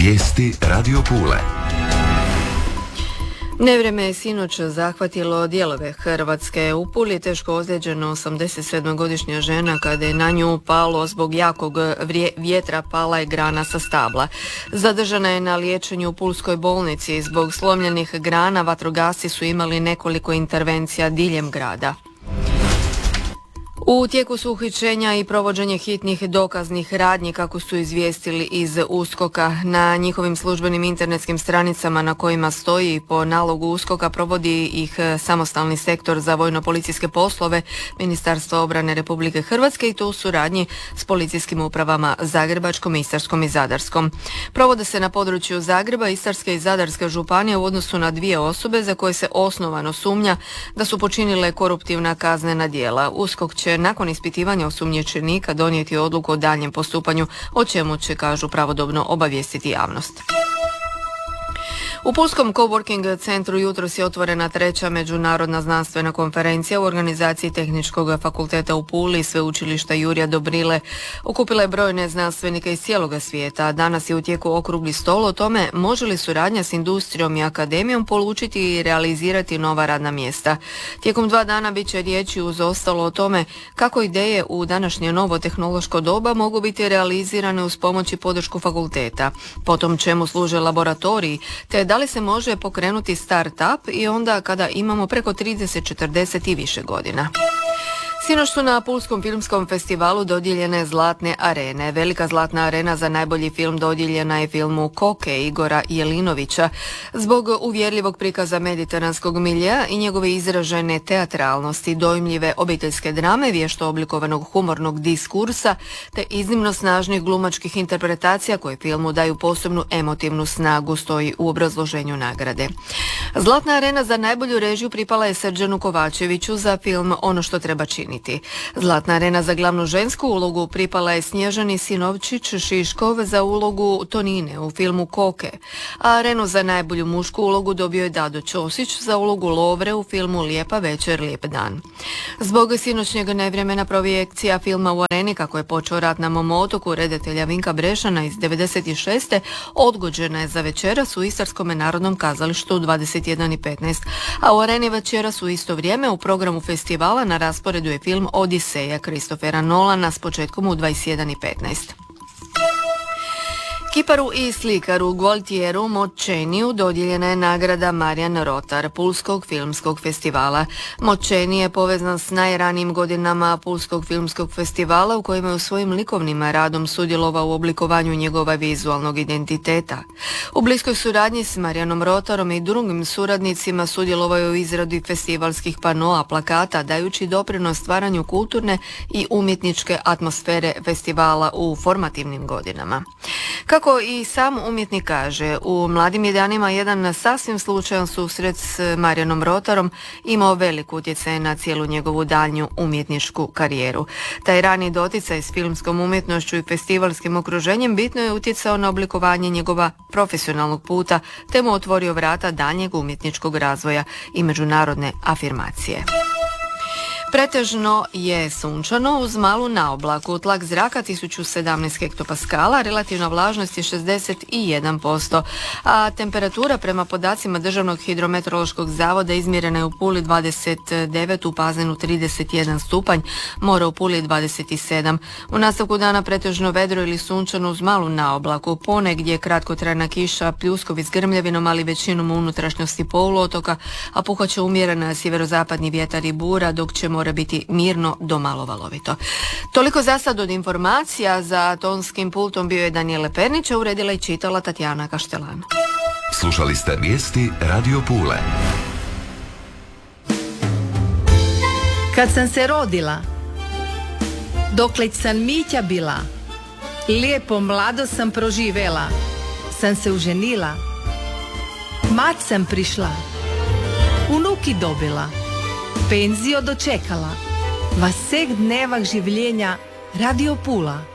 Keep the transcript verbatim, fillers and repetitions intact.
Vijesti Radio Pule. Nevrijeme je sinoć zahvatilo dijelove Hrvatske. U Puli je teško ozlijeđena osamdesetsedmogodišnja žena kada je na nju palo zbog jakog vjetra pala je grana sa stabla. Zadržana je na liječenju u pulskoj bolnici. Zbog slomljenih grana vatrogasci su imali nekoliko intervencija diljem grada. U tijeku su uhićenja i provođenje hitnih dokaznih radnji, kako su izvijestili iz USKOK-a. Na njihovim službenim internetskim stranicama na kojima stoji po nalogu USKOK-a provodi ih samostalni sektor za vojno-policijske poslove Ministarstva obrane Republike Hrvatske i to u suradnji s policijskim upravama Zagrebačkom, Istarskom i Zadarskom. Provode se na području Zagreba, Istarske i Zadarske županije u odnosu na dvije osobe za koje se osnovano sumnja da su počinile koruptivna kaznena djela. USKOK će nakon ispitivanja osumnjičenika donijeti odluku o daljnjem postupanju, o čemu će, kažu, pravodobno obavijestiti javnost. U Pulskom coworking centru jutros je otvorena treća međunarodna znanstvena konferencija u organizaciji Tehničkog fakulteta u Puli i Sveučilišta Jurja Dobrile. Okupila je brojne znanstvenike iz cijeloga svijeta. Danas je u tijeku okrugli stol o tome može li suradnja s industrijom i akademijom polučiti i realizirati nova radna mjesta. Tijekom dva dana bit će riječi uz ostalo o tome kako ideje u današnje novo tehnološko doba mogu biti realizirane uz pomoć i podršku fakulteta. Potom čemu služe laboratoriji, te da li se može pokrenuti start-up i onda kada imamo preko trideset, četrdeset i više godina. Sinoć su na Pulskom filmskom festivalu dodijeljene Zlatne arene. Velika Zlatna arena za najbolji film dodijeljena je filmu Koke Igora Jelinovića. Zbog uvjerljivog prikaza mediteranskog miljea i njegove izražene teatralnosti, dojmljive obiteljske drame, vješto oblikovanog humornog diskursa, te iznimno snažnih glumačkih interpretacija koje filmu daju posebnu emotivnu snagu, stoji u obrazloženju nagrade. Zlatna arena za najbolju režiju pripala je Srđanu Kovačeviću za film Ono što treba činiti. Zlatna arena za glavnu žensku ulogu pripala je Snježani Sinovčić Šiškov za ulogu Tonine u filmu Koke, a arenu za najbolju mušku ulogu dobio je Dado Ćosić za ulogu Lovre u filmu Lijepa večer, lijep dan. Zbog sinoćnjeg nevremena projekcija filma u areni, kako je počeo rat na mom otoku, redatelja Vinka Brešana iz devedeset šeste odgođena je za večeras u Istarskom narodnom kazalištu u dvadeset jedan i petnaest, a u areni večeras u isto vrijeme u programu festivala na rasporedu je film Odiseja Kristofera Nolana s početkom u dvadeset jedan i petnaest. Kiparu i slikaru Gualtieru Mocceniju dodijeljena je nagrada Marijan Rotar Pulskog filmskog festivala. Mocceni je povezan s najranijim godinama Pulskog filmskog festivala u kojima je u svojim likovnim radom sudjelovao u oblikovanju njegova vizualnog identiteta. U bliskoj suradnji s Marijanom Rotarom i drugim suradnicima sudjelovao je u izradi festivalskih panoa, plakata, dajući doprinos stvaranju kulturne i umjetničke atmosfere festivala u formativnim godinama. Kako i sam umjetnik kaže, u mladim je danima jedan sasvim slučajan susret s Marijanom Rotarom imao velik utjecaj na cijelu njegovu daljnju umjetničku karijeru. Taj rani doticaj s filmskom umjetnošću i festivalskim okruženjem bitno je utjecao na oblikovanje njegova profesionalnog puta, te mu otvorio vrata daljnjeg umjetničkog razvoja i međunarodne afirmacije. Pretežno je sunčano uz malu naoblaku, tlak zraka tisuću sedamnaest hektopaskala, relativna vlažnost je šezdeset jedan posto, a temperatura prema podacima Državnog hidrometeorološkog zavoda izmjerena je u Puli dvadeset devet, u Pazinu trideset jedan stupanj, more u Puli dvadeset sedam. U nastavku dana pretežno vedro ili sunčano uz malu naoblaku, ponegdje kratkotrajna kiša, pljuskovi s grmljavinom, ali većinom u unutrašnjosti poluotoka, a puhat će umjerena sjeverozapadni vjetar i bura, dok će mora biti mirno do malo valovito. Toliko za sad od informacija. Za tonskim pultom bio je Danijela Pernić, a uredila i čitala Tatjana Kaštelan. Slušali ste vijesti Radio Pule. Kad sam se rodila, dokleć sam Mića bila, lijepo mlado sam proživela, sam se uženila, mać sam prišla, unuki dobila, penzio dočekala, vas vseh dnevah življenja Radio Pula.